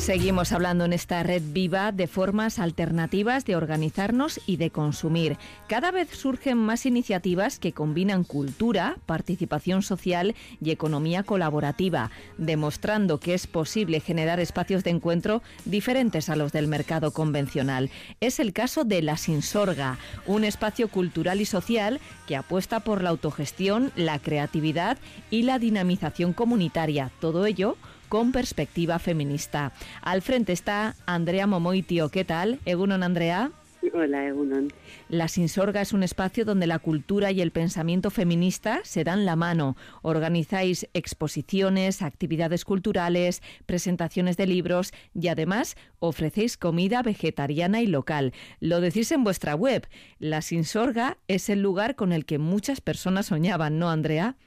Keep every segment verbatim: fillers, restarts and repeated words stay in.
Seguimos hablando en esta red viva de formas alternativas de organizarnos y de consumir. Cada vez surgen más iniciativas que combinan cultura, participación social y economía colaborativa, demostrando que es posible generar espacios de encuentro diferentes a los del mercado convencional. Es el caso de La Sinsorga, un espacio cultural y social que apuesta por la autogestión, la creatividad y la dinamización comunitaria. Todo ello con perspectiva feminista. Al frente está Andrea Momoitio. ¿Qué tal? Egunon, Andrea. Hola, Egunon. La Sinsorga es un espacio donde la cultura y el pensamiento feminista se dan la mano. Organizáis exposiciones, actividades culturales, presentaciones de libros y además ofrecéis comida vegetariana y local. Lo decís en vuestra web. La Sinsorga es el lugar con el que muchas personas soñaban, ¿no, Andrea?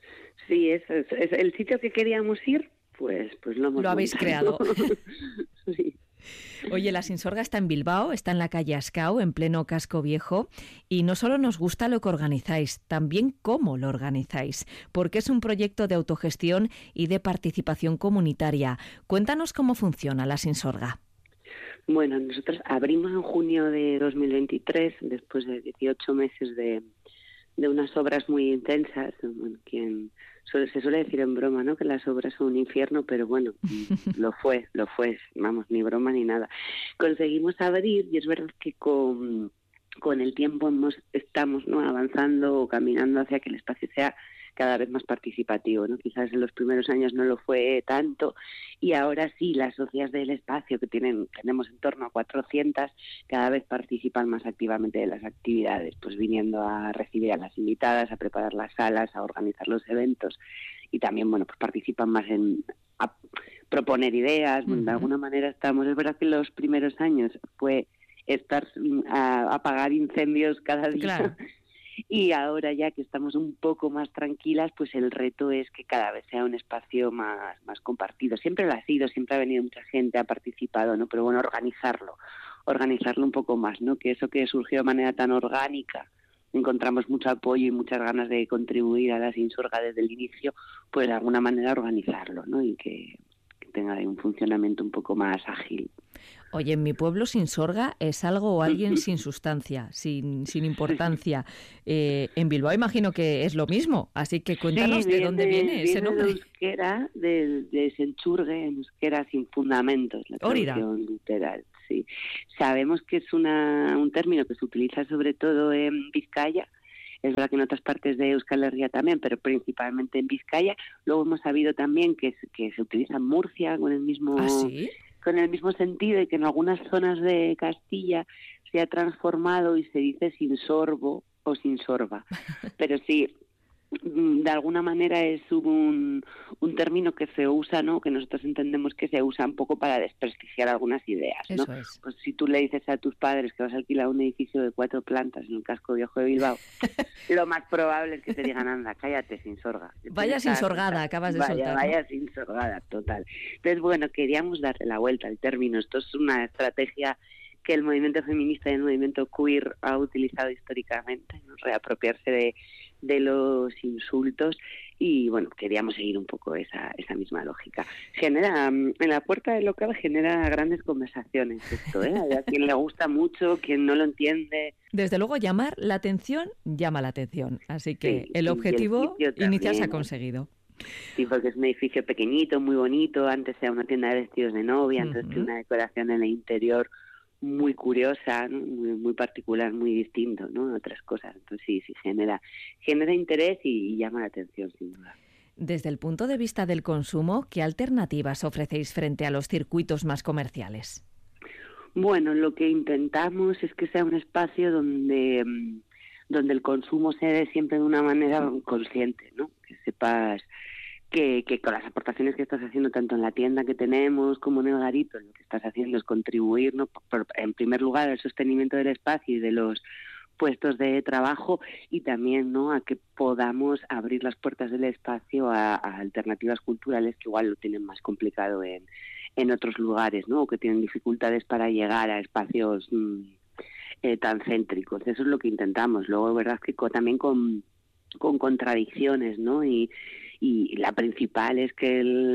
Sí, eso es, es el sitio que queríamos ir. Pues, pues lo hemos Lo habéis montado. creado. Sí. Oye, La Sinsorga está en Bilbao, está en la calle Ascao, en pleno casco viejo, y no solo nos gusta lo que organizáis, también cómo lo organizáis, porque es un proyecto de autogestión y de participación comunitaria. Cuéntanos cómo funciona La Sinsorga. Bueno, nosotros abrimos en junio de dos mil veintitrés, después de dieciocho meses de, de unas obras muy intensas. Bueno, quien suele, se suele decir en broma, ¿no?, que las obras son un infierno, pero bueno, lo fue, lo fue, vamos, ni broma ni nada. Conseguimos abrir y es verdad que con, con el tiempo hemos, estamos, ¿no?, avanzando o caminando hacia que el espacio sea cada vez más participativo, ¿no? Quizás en los primeros años no lo fue tanto y ahora sí, las socias del espacio, que tienen tenemos en torno a cuatrocientas, cada vez participan más activamente de las actividades, pues viniendo a recibir a las invitadas, a preparar las salas, a organizar los eventos y también, bueno, pues participan más en a proponer ideas. Uh-huh. De alguna manera estamos, es verdad que los primeros años fue estar a apagar incendios cada día. Claro. Y ahora ya que estamos un poco más tranquilas, pues el reto es que cada vez sea un espacio más, más compartido. Siempre lo ha sido, siempre ha venido mucha gente, ha participado, ¿no? Pero bueno, organizarlo, organizarlo un poco más, ¿no? Que eso que surgió de manera tan orgánica, encontramos mucho apoyo y muchas ganas de contribuir a La Sinsorga desde el inicio, pues de alguna manera organizarlo, ¿no? Y que, que tenga un funcionamiento un poco más ágil. Oye, en mi pueblo Sinsorga es algo o alguien sin sustancia, sin, sin importancia. Eh, en Bilbao imagino que es lo mismo, así que cuéntanos sí, viene, de dónde viene ese viene nombre. De euskera, de, de Senchurge, en euskera sin fundamentos, la traducción literal. Sí. Sabemos que es una, un término que se utiliza sobre todo en Vizcaya. Es verdad que en otras partes de Euskal Herria también, pero principalmente en Vizcaya. Luego hemos sabido también que, que se utiliza en Murcia con el mismo... ¿Ah, sí? con el mismo sentido, y que en algunas zonas de Castilla se ha transformado y se dice sin sorbo o sin sorba. Pero sí, de alguna manera es un, un término que se usa, ¿no?, que nosotros entendemos que se usa un poco para desprestigiar algunas ideas, ¿no? Eso es. Pues si tú le dices a tus padres que vas a alquilar un edificio de cuatro plantas en el casco viejo de Bilbao, lo más probable es que te digan, anda, cállate, Sinsorga. Vaya Sinsorgada, acabas de vaya, soltar. Vaya ¿no? Sinsorgada, total. Entonces, bueno, queríamos darle la vuelta al término. Esto es una estrategia que el movimiento feminista y el movimiento queer ha utilizado históricamente, ¿no?, reapropiarse de, de los insultos, y bueno, queríamos seguir un poco esa, esa misma lógica. Genera, en la puerta del local genera grandes conversaciones esto, ¿eh? A quien le gusta mucho, quien no lo entiende. Desde luego, llamar la atención llama la atención, así que sí, el objetivo el inicial se ha conseguido. Sí, porque es un edificio pequeñito, muy bonito, antes era una tienda de vestidos de novia, uh-huh. Entonces tiene una decoración en el interior muy curiosa, ¿no?, muy, muy particular, muy distinto, ¿no?, a otras cosas. Entonces sí, sí genera, genera interés y, y llama la atención, sin duda. Desde el punto de vista del consumo, ¿qué alternativas ofrecéis frente a los circuitos más comerciales? Bueno, lo que intentamos es que sea un espacio donde, donde el consumo se dé siempre de una manera consciente, ¿no?, que sepas Que, que con las aportaciones que estás haciendo tanto en la tienda que tenemos como en el garito, lo que estás haciendo es contribuir, ¿no?, por, en primer lugar al sostenimiento del espacio y de los puestos de trabajo, y también, ¿no?, a que podamos abrir las puertas del espacio a, a alternativas culturales que igual lo tienen más complicado en, en otros lugares, ¿no?, o que tienen dificultades para llegar a espacios mmm, eh, tan céntricos. Eso es lo que intentamos. Luego, verdad que con, también con, con contradicciones, ¿no?, y y la principal es que el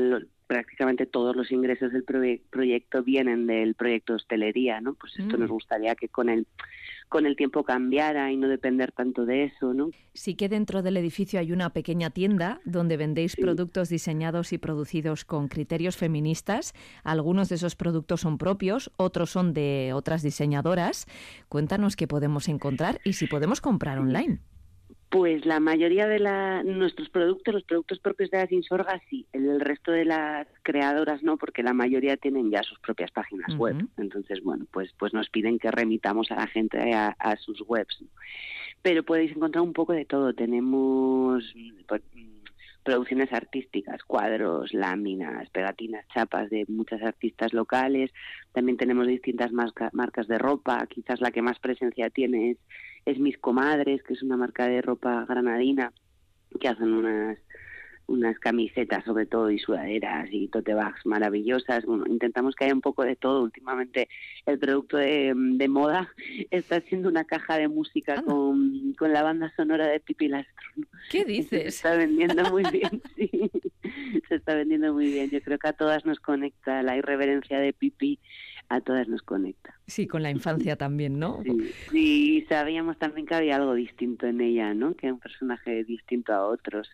prácticamente todos los ingresos del proye- proyecto vienen del proyecto hostelería, ¿no? Pues esto mm. nos gustaría que con el con el tiempo cambiara y no depender tanto de eso, ¿no? Sí que dentro del edificio hay una pequeña tienda donde vendéis sí. productos diseñados y producidos con criterios feministas. Algunos de esos productos son propios, otros son de otras diseñadoras. Cuéntanos qué podemos encontrar y si podemos comprar online. Pues la mayoría de la, nuestros productos, los productos propios de la Sinsorga, sí. El resto de las creadoras no, porque la mayoría tienen ya sus propias páginas uh-huh. web. Entonces, bueno, pues pues nos piden que remitamos a la gente a, a sus webs, ¿no? Pero podéis encontrar un poco de todo. Tenemos pues, producciones artísticas, cuadros, láminas, pegatinas, chapas de muchas artistas locales. También tenemos distintas marca, marcas de ropa. Quizás la que más presencia tiene es es Mis Comadres, que es una marca de ropa granadina, que hacen unas unas camisetas sobre todo y sudaderas y tote bags maravillosas. Bueno, intentamos que haya un poco de todo. Últimamente el producto de, de moda está siendo una caja de música con, con la banda sonora de Pipi Lastro. ¿Qué dices? Se está vendiendo muy bien, sí. Se está vendiendo muy bien. Yo creo que a todas nos conecta la irreverencia de Pipi, a todas nos conecta. Sí, con la infancia también, ¿no? Sí, sí, sabíamos también que había algo distinto en ella, ¿no? Que era un personaje distinto a otros.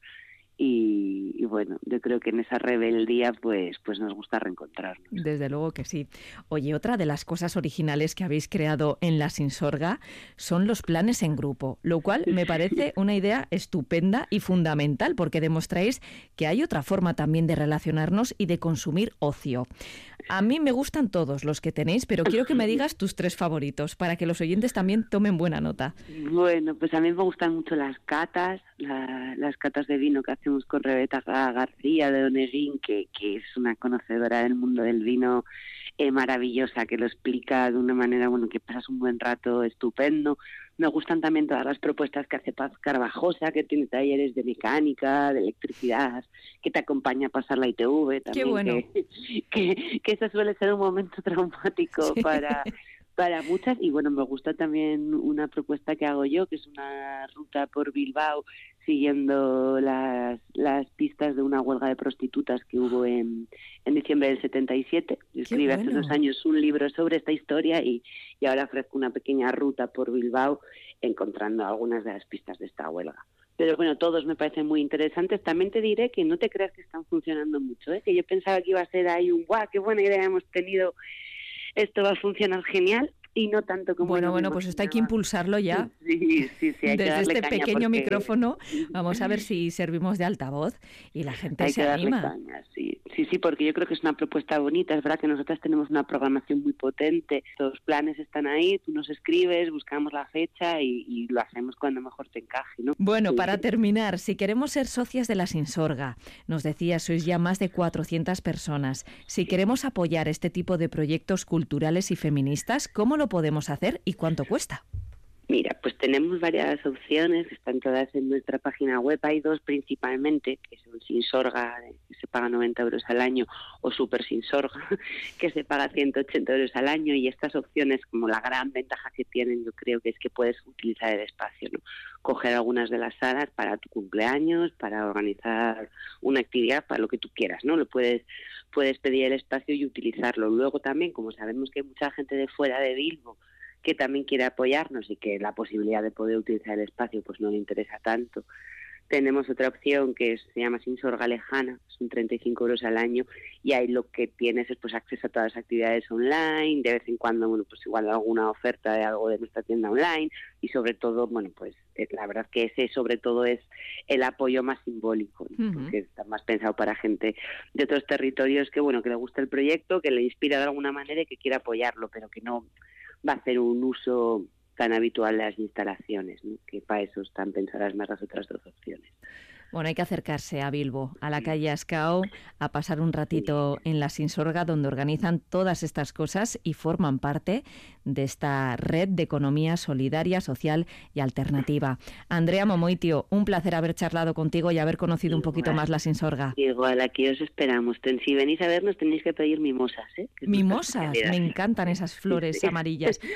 Y, y bueno, yo creo que en esa rebeldía pues, pues nos gusta reencontrarnos. Desde luego que sí. Oye, otra de las cosas originales que habéis creado en la Sinsorga son los planes en grupo, lo cual me parece una idea estupenda y fundamental porque demostráis que hay otra forma también de relacionarnos y de consumir ocio. A mí me gustan todos los que tenéis, pero quiero que me digas tus tres favoritos para que los oyentes también tomen buena nota. Bueno, pues a mí me gustan mucho las catas, la, las catas de vino que hacemos con Rebeca García de Doneguín, que, que es una conocedora del mundo del vino eh, maravillosa, que lo explica de una manera, bueno, que pasas un buen rato estupendo. Me gustan también todas las propuestas que hace Paz Carvajosa, que tiene talleres de mecánica, de electricidad, que te acompaña a pasar la I T V también. Qué bueno. Que, que, que eso suele ser un momento traumático sí. para... para muchas, y bueno, me gusta también una propuesta que hago yo, que es una ruta por Bilbao siguiendo las, las pistas de una huelga de prostitutas que hubo en, en diciembre del setenta y siete. Yo escribí bueno. hace unos años un libro sobre esta historia y, y ahora ofrezco una pequeña ruta por Bilbao encontrando algunas de las pistas de esta huelga. Pero bueno, todos me parecen muy interesantes. También te diré que no te creas que están funcionando mucho, ¿eh? Que yo pensaba que iba a ser ahí un ¡guau! ¡Qué buena idea hemos tenido! Esto va a funcionar genial y no tanto como... Bueno, bueno, pues esto hay que impulsarlo ya. Sí, sí, sí. Hay Desde que darle este caña pequeño porque... micrófono vamos a ver si servimos de altavoz y la gente hay se que anima. Darle caña, sí. sí, sí, porque yo creo que es una propuesta bonita. Es verdad que nosotras tenemos una programación muy potente. Los planes están ahí, tú nos escribes, buscamos la fecha y, y lo hacemos cuando mejor te encaje, ¿no? Bueno, sí. para terminar, si queremos ser socias de la Sinsorga, nos decías, sois ya más de cuatrocientas personas. Si queremos apoyar este tipo de proyectos culturales y feministas, ¿cómo lo podemos hacer y cuánto cuesta? Mira, pues tenemos varias opciones, están todas en nuestra página web. Hay dos principalmente, que son Sinsorga, que se paga noventa euros al año, o Super Sinsorga, que se paga ciento ochenta euros al año. Y estas opciones, como la gran ventaja que tienen, yo creo que es que puedes utilizar el espacio, ¿no? Coger algunas de las salas para tu cumpleaños, para organizar una actividad, para lo que tú quieras, ¿no? Lo puedes, puedes pedir el espacio y utilizarlo. Luego también, como sabemos que hay mucha gente de fuera de Bilbo que también quiere apoyarnos y que la posibilidad de poder utilizar el espacio pues no le interesa tanto, tenemos otra opción que es, se llama Sinsorga Lejana, son treinta y cinco euros al año y ahí lo que tienes es pues acceso a todas las actividades online, de vez en cuando bueno pues igual alguna oferta de algo de nuestra tienda online y sobre todo bueno pues la verdad que ese sobre todo es el apoyo más simbólico, ¿no? Uh-huh. Porque está más pensado para gente de otros territorios que bueno que le gusta el proyecto, que le inspira de alguna manera y que quiere apoyarlo, pero que no va a hacer un uso tan habitual de las instalaciones, ¿no? Que para eso están pensadas más las otras dos opciones. Bueno, hay que acercarse a Bilbo, a la calle Ascao, a pasar un ratito en la Sinsorga, donde organizan todas estas cosas y forman parte de esta red de economía solidaria, social y alternativa. Andrea Momoitio, un placer haber charlado contigo y haber conocido igual, un poquito más la Sinsorga. Igual, aquí os esperamos. Si venís a vernos tenéis que pedir mimosas, ¿eh? Mimosas, me encantan esas flores sí. amarillas.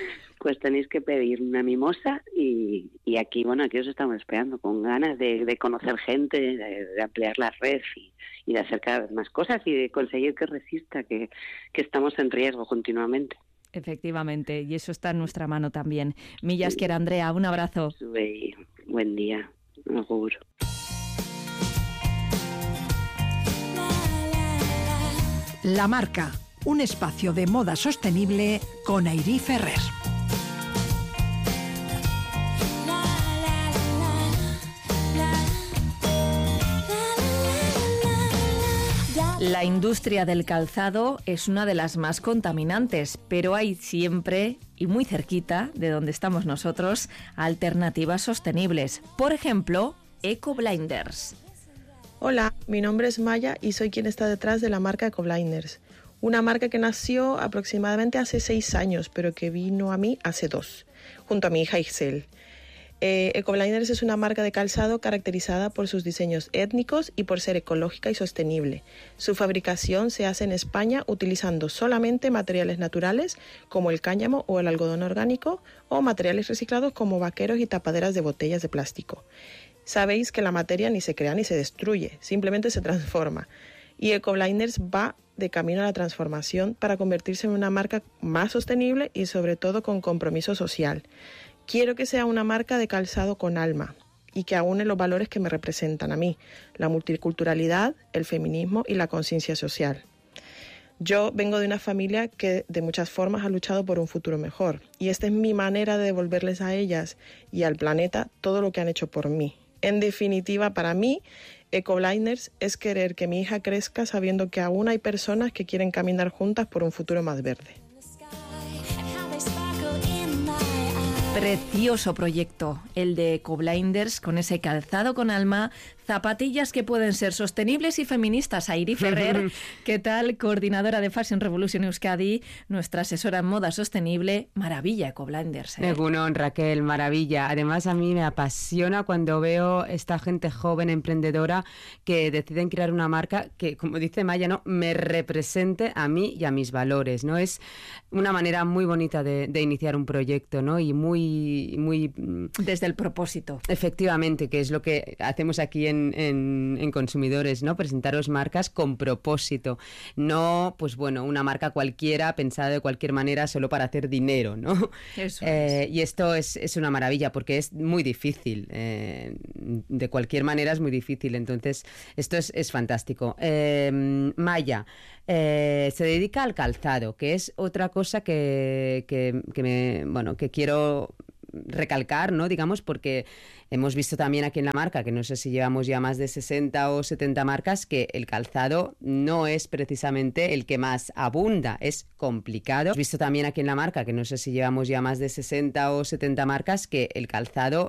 pues tenéis que pedir una mimosa y, y aquí, bueno, aquí os estamos esperando con ganas de, de conocer gente, de, de ampliar la red y, y de hacer cada vez más cosas y de conseguir que resista, que, que estamos en riesgo continuamente. Efectivamente, y eso está en nuestra mano también. Mila esker, Andrea, un abrazo. Sí, buen día, agur. La Marca, un espacio de moda sostenible con Airí Ferrer. La industria del calzado es una de las más contaminantes, pero hay siempre, y muy cerquita de donde estamos nosotros, alternativas sostenibles. Por ejemplo, Ecoblinders. Hola, mi nombre es Maya y soy quien está detrás de la marca Ecoblinders. Una marca que nació aproximadamente hace seis años, pero que vino a mí hace dos, junto a mi hija Ixel. Eh, Ecoblinders es una marca de calzado caracterizada por sus diseños étnicos y por ser ecológica y sostenible. Su fabricación se hace en España utilizando solamente materiales naturales como el cáñamo o el algodón orgánico o materiales reciclados como vaqueros y tapaderas de botellas de plástico. Sabéis que la materia ni se crea ni se destruye, simplemente se transforma. Y Ecoblinders va de camino a la transformación para convertirse en una marca más sostenible y sobre todo con compromiso social. Quiero que sea una marca de calzado con alma y que aúne los valores que me representan a mí, la multiculturalidad, el feminismo y la conciencia social. Yo vengo de una familia que de muchas formas ha luchado por un futuro mejor y esta es mi manera de devolverles a ellas y al planeta todo lo que han hecho por mí. En definitiva, para mí, Ecoblinders es querer que mi hija crezca sabiendo que aún hay personas que quieren caminar juntas por un futuro más verde. Precioso proyecto, el de Ecoblinders, con ese calzado con alma, zapatillas que pueden ser sostenibles y feministas. Airí Ferrer, ¿qué tal? Coordinadora de Fashion Revolution Euskadi, nuestra asesora en moda sostenible. Maravilla, Ecoblinders. ¿eh? Egunon, Raquel, maravilla. Además, a mí me apasiona cuando veo esta gente joven, emprendedora, que deciden crear una marca que, como dice Maya, ¿no?, me represente a mí y a mis valores, ¿no? Es una manera muy bonita de, de iniciar un proyecto, ¿no? Y muy, muy... Desde el propósito. Efectivamente, que es lo que hacemos aquí en En, en, en Consumidores, ¿no? Presentaros marcas con propósito, no, pues bueno, una marca cualquiera pensada de cualquier manera solo para hacer dinero, ¿no? Eso eh, es. Y esto es, es una maravilla porque es muy difícil, eh, de cualquier manera es muy difícil, entonces esto es, es fantástico. Eh, Maya eh, se dedica al calzado, que es otra cosa que, que, que me, bueno, que quiero recalcar, ¿no? Digamos, porque hemos visto también aquí en la marca, que no sé si llevamos ya más de sesenta o setenta marcas, que el calzado no es precisamente el que más abunda, es complicado. Hemos visto también aquí en la marca, que no sé si llevamos ya más de sesenta o setenta marcas, que el calzado